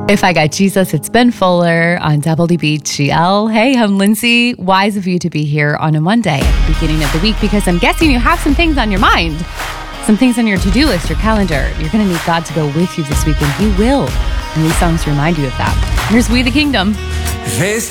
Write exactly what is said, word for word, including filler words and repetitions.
If I Got Jesus, it's Ben Fuller on W B G L. Hey, I'm Lindsay. Wise of you to be here on a Monday at the beginning of the week because I'm guessing you have some things on your mind, some things on your to-do list, your calendar. You're going to need God to go with you this week, and He will. And these songs remind you of that. Here's We the Kingdom. Face